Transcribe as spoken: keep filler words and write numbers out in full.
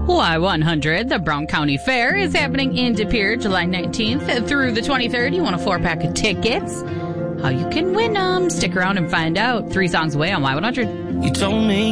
Y one hundred, the Brown County Fair, is happening in De Pere July nineteenth through the twenty-third. You want a four-pack of tickets? How you can win them? Stick around and find out. Three songs away on Y one hundred. You told me